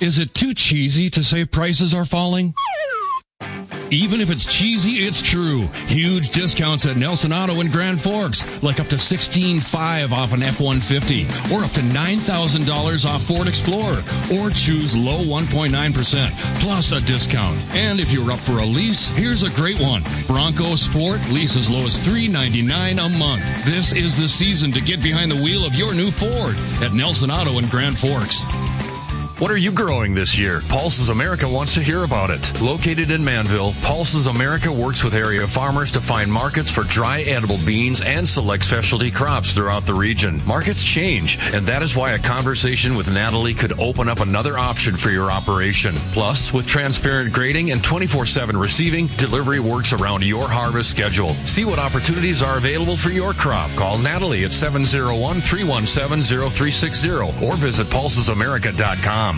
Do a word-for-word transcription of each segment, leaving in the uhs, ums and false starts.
Is it too cheesy to say prices are falling? Even if it's cheesy, it's true. Huge discounts at Nelson Auto in Grand Forks, like up to sixteen five off an F one fifty, or up to nine thousand dollars off Ford Explorer, or choose low one point nine percent, plus a discount. And if you're up for a lease, here's a great one. Bronco Sport, lease as low as three ninety-nine a month. This is the season to get behind the wheel of your new Ford at Nelson Auto in Grand Forks. What are you growing this year? Pulses America wants to hear about it. Located in Manville, Pulses America works with area farmers to find markets for dry edible beans and select specialty crops throughout the region. Markets change, and that is why a conversation with Natalie could open up another option for your operation. Plus, with transparent grading and twenty-four seven receiving, delivery works around your harvest schedule. See what opportunities are available for your crop. Call Natalie at seven oh one, three one seven, oh three six zero or visit pulses america dot com.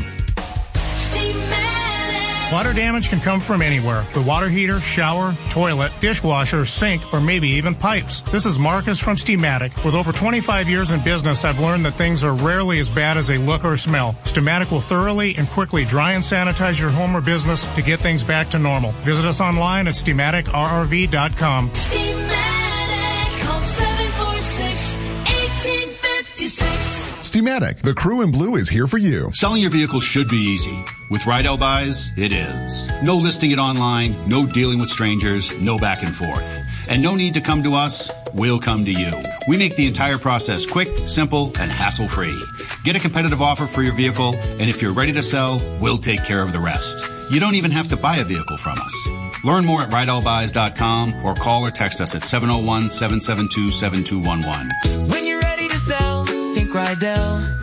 Water damage can come from anywhere. The water heater, shower, toilet, dishwasher, sink, or maybe even pipes. This is Marcus from Steamatic. With over twenty-five years in business, I've learned that things are rarely as bad as they look or smell. Steamatic will thoroughly and quickly dry and sanitize your home or business to get things back to normal. Visit us online at steamatic r r v dot com. Steamatic, call seven four six, one eight five six. Steamatic, the crew in blue is here for you. Selling your vehicle should be easy. With Rydell Buys, it is. No listing it online, no dealing with strangers, no back and forth. And no need to come to us, we'll come to you. We make the entire process quick, simple, and hassle-free. Get a competitive offer for your vehicle, and if you're ready to sell, we'll take care of the rest. You don't even have to buy a vehicle from us. Learn more at rydell buys dot com or call or text us at seven oh one, seven seven two, seven two one one. When you're ready to sell, think Rydell.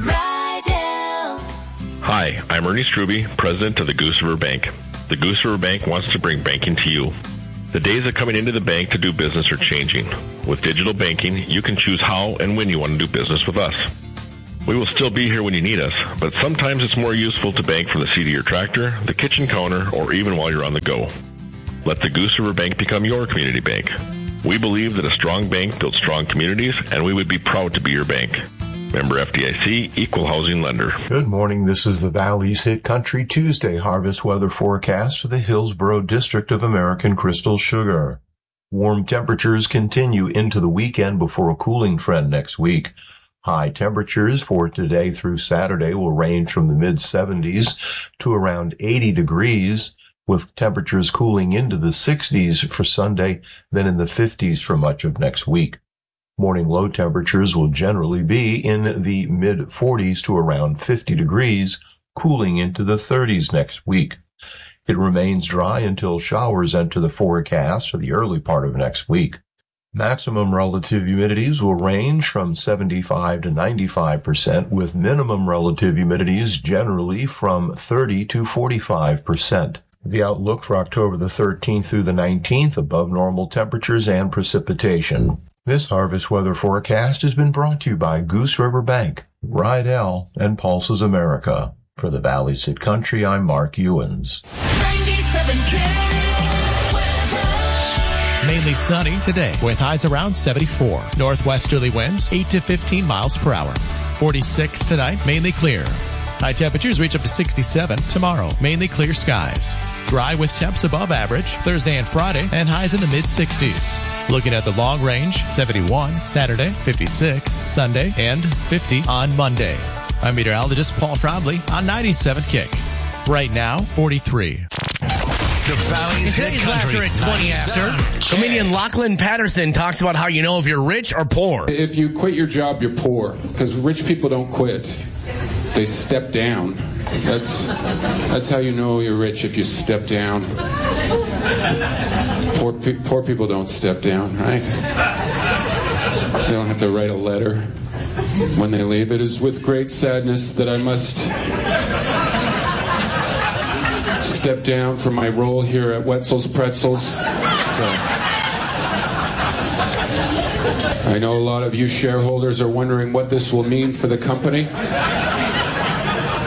Rydell. Hi, I'm Ernie Struby, president of the Goose River Bank. The Goose River Bank wants to bring banking to you. The days of coming into the bank to do business are changing. With digital banking, you can choose how and when you want to do business with us. We will still be here when you need us, but sometimes it's more useful to bank from the seat of your tractor, the kitchen counter, or even while you're on the go. Let the Goose River Bank become your community bank. We believe that a strong bank builds strong communities, and we would be proud to be your bank. Member F D I C, Equal Housing Lender. Good morning. This is the Valley's Hit Country Tuesday harvest weather forecast for the Hillsborough District of American Crystal Sugar. Warm temperatures continue into the weekend before a cooling trend next week. High temperatures for today through Saturday will range from the mid seventies to around eighty degrees, with temperatures cooling into the sixties for Sunday, then in the fifties for much of next week. Morning low temperatures will generally be in the mid forties to around fifty degrees, cooling into the thirties next week. It remains dry until showers enter the forecast for the early part of next week. Maximum relative humidities will range from seventy-five to ninety-five percent, with minimum relative humidities generally from thirty to forty-five percent. The outlook for October the thirteenth through the nineteenth, above normal temperatures and precipitation. This harvest weather forecast has been brought to you by Goose River Bank, Rydell, and Pulses America. For the Valley's Hit Country, I'm Mark Ewens. Mainly sunny today with highs around seventy-four. Northwesterly winds eight to fifteen miles per hour. forty-six tonight, mainly clear. High temperatures reach up to sixty-seven tomorrow. Mainly clear skies. Dry with temps above average Thursday and Friday, and highs in the mid-sixties. Looking at the long range, seventy-one Saturday, fifty-six Sunday, and fifty on Monday. I'm meteorologist Paul Trombley on ninety-seven Kick. Right now, forty-three. The Valley's Hit Country at twenty after. Comedian Lachlan Patterson talks about how you know if you're rich or poor. If you quit your job, you're poor, because rich people don't quit. They step down. That's that's how you know you're rich, if you step down. Poor, pe- poor people don't step down, right? They don't have to write a letter when they leave. It is with great sadness that I must step down from my role here at Wetzel's Pretzels. So, I know a lot of you shareholders are wondering what this will mean for the company.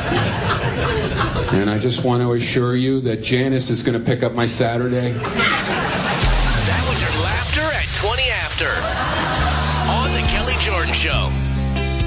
And I just want to assure you that Janice is going to pick up my Saturday.